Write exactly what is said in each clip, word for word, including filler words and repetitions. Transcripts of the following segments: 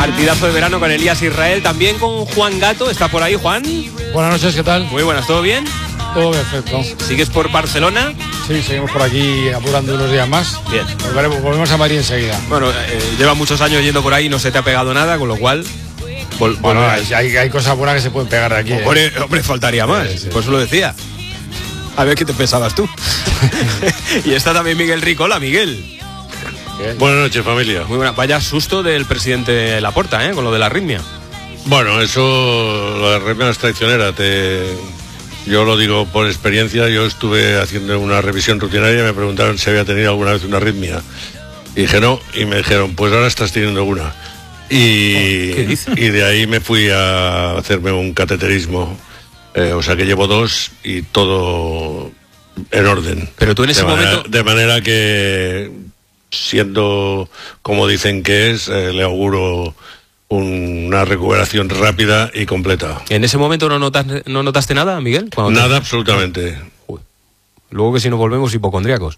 Partidazo de verano con Elías Israel, también con Juan Gato. ¿Está por ahí, Juan? Buenas noches, ¿qué tal? Muy buenas, ¿todo bien? Todo perfecto. ¿Sigues por Barcelona? Sí, seguimos por aquí apurando unos días más. Bien. Volveremos, volvemos a Madrid enseguida. Bueno, eh, lleva muchos años yendo por ahí, no se te ha pegado nada, con lo cual... Vol bueno, hay, hay, hay cosas buenas que se pueden pegar de aquí. Hombre, eh. hombre faltaría más, sí, sí. Por eso lo decía. A ver qué te pensabas tú. Y está también Miguel Rico. Hola, Miguel. Bien. Buenas noches, familia. Muy buena. Vaya susto del presidente Laporta, ¿eh? Con lo de la arritmia. Bueno, eso, la arritmia es traicionera. Te... Yo lo digo por experiencia. Yo estuve haciendo una revisión rutinaria y me preguntaron si había tenido alguna vez una arritmia. Y dije no, y me dijeron, pues ahora estás teniendo una. Y, ¿Qué dice? y de ahí me fui a hacerme un cateterismo. Eh, o sea que llevo dos y todo en orden. Pero tú en ese de manera, momento... De manera que, siendo como dicen que es, eh, le auguro un, una recuperación rápida y completa. ¿En ese momento no, notas, no notaste nada, Miguel? Nada, te... absolutamente. Uy. Luego que si nos volvemos hipocondríacos.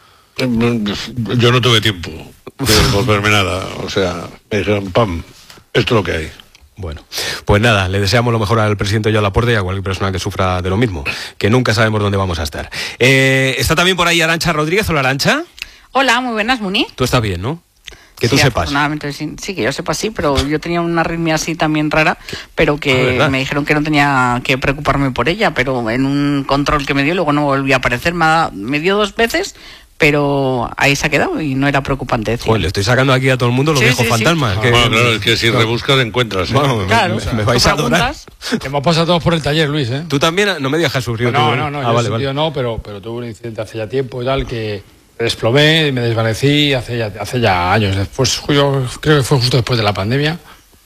Yo no tuve tiempo de volverme nada. O sea, me dijeron, pam, esto es lo que hay. Bueno, pues nada, le deseamos lo mejor al presidente Joan Laporta y a cualquier persona que sufra de lo mismo, que nunca sabemos dónde vamos a estar. Eh, está también por ahí Arantxa Rodríguez. Hola, Arantxa. Hola, muy buenas, Muni. Tú estás bien, ¿no? Que tú sí, sepas. Afortunadamente, sí, sí, que yo sepa sí, pero yo tenía una arritmia así también rara, pero que ah, me dijeron que no tenía que preocuparme por ella, pero en un control que me dio luego no volvió a aparecer, me, me dio dos veces, pero ahí se ha quedado y no era preocupante. Pues le estoy sacando aquí a todo el mundo los sí, viejos sí, fantasmas. Sí. Que... Bueno, claro, es que si no. rebuscas encuentras. ¿eh? Bueno, claro, me, me, me vais a adorar. Hemos pasado todos por el taller, Luis, ¿eh? Tú también, no me digas sufrido. No, no, no, ah, yo vale, vale. no, pero, pero tuve un incidente hace ya tiempo y tal que me desplomé, me desvanecí hace ya, hace ya años. Después, yo creo que fue justo después de la pandemia.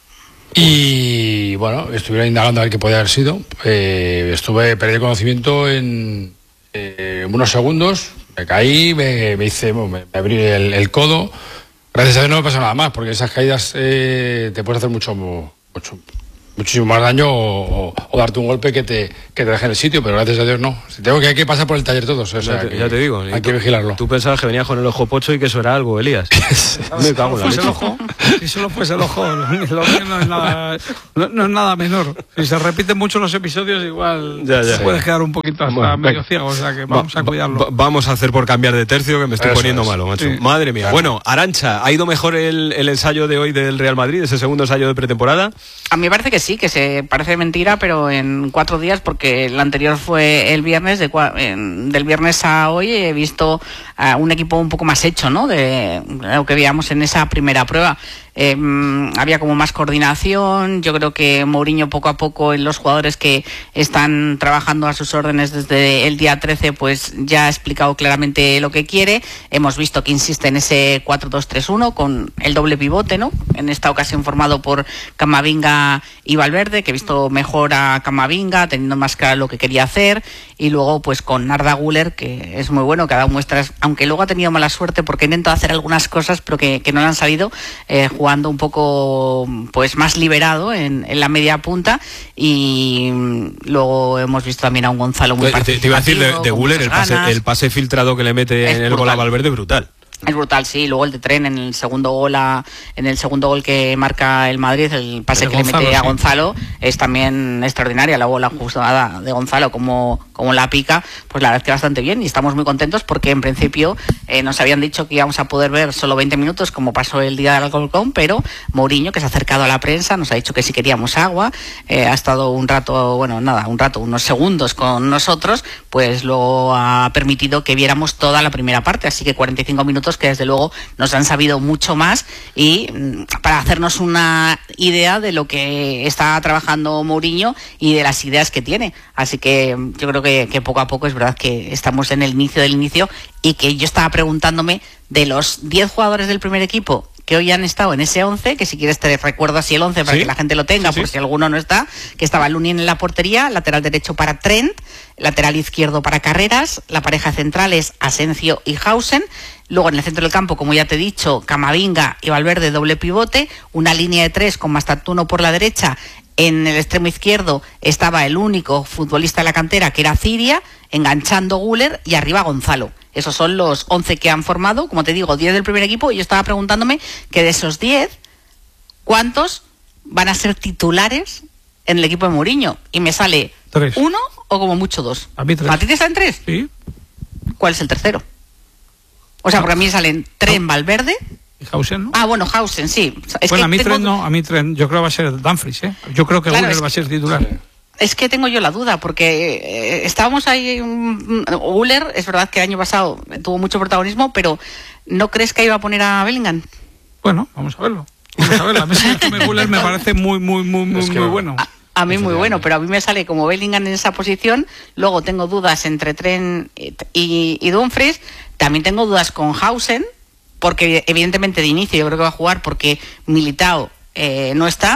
Y bueno, estuve indagando a ver qué podía haber sido. Eh, estuve, perdí conocimiento en eh, unos segundos. Me caí, me, me hice, me, me abrí el, el codo. Gracias a Dios no me pasó nada más, porque esas caídas eh, te pueden hacer mucho, mucho, muchísimo más daño o, o, o darte un golpe que te, que te deje en el sitio, pero gracias a Dios no. Tengo que hay que pasar por el taller todos. O sea, ya, te, que, ya te digo. Hay tú, que vigilarlo. Tú pensabas que venías con el ojo pocho y que eso era algo, Elías. Me cago en la leche. El ojo, si solo fuese el ojo, lo mío no es nada, no, no es nada menor. Si se repiten mucho los episodios, igual ya, ya. puedes quedar un poquito hasta bueno, medio ciego, o sea que vamos va, a cuidarlo. Va, vamos a hacer por cambiar de tercio, que me estoy eso poniendo es. malo, macho. Sí. Madre mía. Claro. Bueno, Arantxa, ¿ha ido mejor el, el ensayo de hoy del Real Madrid, ese segundo ensayo de pretemporada? A mí me parece que sí, que se parece mentira, pero en cuatro días, porque el anterior fue el viernes, de, en, del viernes a hoy he visto a un equipo un poco más hecho, ¿no? De lo que veíamos en esa primera prueba. Eh, había como más coordinación. Yo creo que Mourinho poco a poco en los jugadores que están trabajando a sus órdenes desde el día trece pues ya ha explicado claramente lo que quiere. Hemos visto que insiste en ese cuatro dos tres uno con el doble pivote, ¿no? En esta ocasión formado por Camavinga y Valverde, que he visto mejor a Camavinga teniendo más claro lo que quería hacer, y luego pues con Arda Güler, que es muy bueno, que ha dado muestras, aunque luego ha tenido mala suerte porque ha intentado hacer algunas cosas pero que, que no le han salido, eh, jugando un poco pues más liberado en, en la media punta, y luego hemos visto también a un Gonzalo muy participativo. Te, te iba a decir de, de Güler, el pase, el pase filtrado que le mete es en el brutal. Gol a Valverde, brutal. Es brutal, sí. Luego el de Tren en el segundo gol a, en el segundo gol que marca el Madrid, el pase que Gonzalo, le mete a Gonzalo, sí. Es también extraordinaria. Luego la jugada de Gonzalo, como, como la pica, pues la verdad es que bastante bien, y estamos muy contentos porque en principio eh, nos habían dicho que íbamos a poder ver solo veinte minutos, como pasó el día del Alcorcón, pero Mourinho, que se ha acercado a la prensa, nos ha dicho que si queríamos agua, eh, ha estado un rato, bueno, nada, un rato, unos segundos con nosotros, pues luego ha permitido que viéramos toda la primera parte, así que cuarenta y cinco minutos que desde luego nos han sabido mucho más, y para hacernos una idea de lo que está trabajando Mourinho y de las ideas que tiene. Así que yo creo que, que poco a poco es verdad que estamos en el inicio del inicio, y que yo estaba preguntándome de los diez jugadores del primer equipo que hoy han estado en ese once, que si quieres te recuerdo así el once para ¿sí? que la gente lo tenga, sí, por sí. si alguno no está, que estaba Lunin en la portería, lateral derecho para Trent, lateral izquierdo para Carreras, la pareja central es Asensio y Hausen, luego en el centro del campo, como ya te he dicho, Camavinga y Valverde doble pivote, una línea de tres con Mastantuono por la derecha. En el extremo izquierdo estaba el único futbolista de la cantera, que era Ciria, enganchando Güler, y arriba Gonzalo. Esos son los once que han formado, como te digo, diez del primer equipo, y yo estaba preguntándome que de esos diez, ¿cuántos van a ser titulares en el equipo de Mourinho? Y me sale tres. Uno o como mucho dos. A mí tres. ¿A ti te salen tres? Sí. ¿Cuál es el tercero? O sea, porque a mí salen Trent, Valverde. ¿Y Hausen, no? Ah, bueno, Hausen, sí. Es bueno, que a mí tengo... Trent no, a mí Trent, yo creo que va a ser Dumfries, ¿eh? Yo creo que Claro, Guller es va a ser titular. Es que tengo yo la duda, porque eh, estábamos ahí. Um, Guller, es verdad que el año pasado tuvo mucho protagonismo, pero ¿no crees que iba a poner a Bellingham? Bueno, vamos a verlo. Vamos a verlo. A mí Guller me parece muy, muy, muy, muy, muy bueno. A, a mí muy bueno, pero a mí me sale como Bellingham en esa posición. Luego tengo dudas entre Trent y, y Dumfries. También tengo dudas con Hausen, porque evidentemente de inicio yo creo que va a jugar porque Militao eh, no está.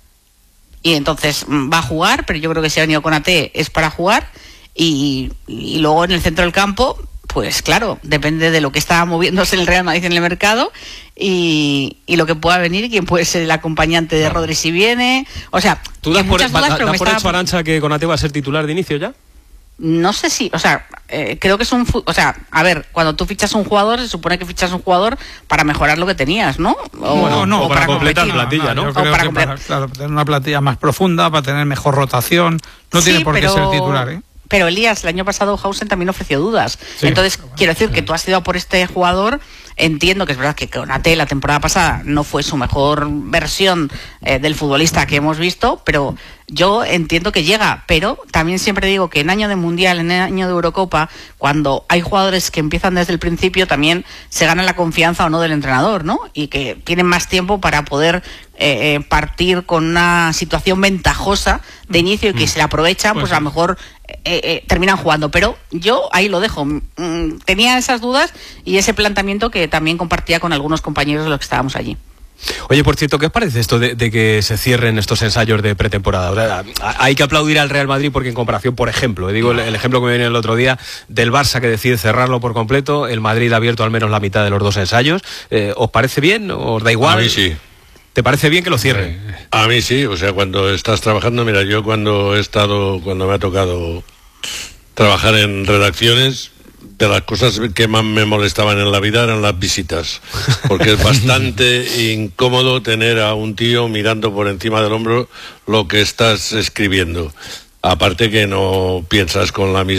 Y entonces va a jugar, pero yo creo que si ha venido con A T es para jugar. Y, y luego en el centro del campo, pues claro, depende de lo que está moviéndose el Real Madrid en el mercado y, y lo que pueda venir, quién puede ser el acompañante de Rodri si viene. O sea, ¿tú das por, muchas dudas, da, pero da me por está... hecho, Arantxa, que Konaté va a ser titular de inicio ya? No sé si, o sea, eh, creo que es un... O sea, a ver, cuando tú fichas un jugador, se supone que fichas un jugador para mejorar lo que tenías, ¿no? O, bueno, no, o para, para completar la plantilla, ¿no? ¿no? Yo creo o para, que para, claro, para tener una plantilla más profunda, para tener mejor rotación. No sí, tiene por pero... qué ser titular, ¿eh? Pero Elías, el año pasado Hausen también ofreció dudas. Sí, Entonces, bueno, quiero decir sí. que tú has ido por este jugador. Entiendo que es verdad que Konaté la temporada pasada no fue su mejor versión eh, del futbolista que hemos visto, pero yo entiendo que llega. Pero también siempre digo que en año de Mundial, en año de Eurocopa, cuando hay jugadores que empiezan desde el principio, también se gana la confianza o no del entrenador, ¿no? Y que tienen más tiempo para poder eh, eh, partir con una situación ventajosa de inicio y que mm. se la aprovechan, pues, pues a lo mejor eh, eh, terminan jugando. Pero yo ahí lo dejo. Mm, tenía esas dudas y ese planteamiento que también compartía con algunos compañeros de los que estábamos allí. Oye, por cierto, ¿qué os parece esto de, de que se cierren estos ensayos de pretemporada? O sea, hay que aplaudir al Real Madrid porque en comparación, por ejemplo, digo el, el ejemplo que me viene el otro día, del Barça que decide cerrarlo por completo, el Madrid ha abierto al menos la mitad de los dos ensayos. Eh, ¿Os parece bien? ¿Os da igual? A mí sí. ¿Te parece bien que lo cierren? A mí sí, o sea, cuando estás trabajando, mira, yo cuando he estado, cuando me ha tocado trabajar en redacciones, de las cosas que más me molestaban en la vida eran las visitas, porque es bastante incómodo tener a un tío mirando por encima del hombro lo que estás escribiendo. Aparte que no piensas con la misma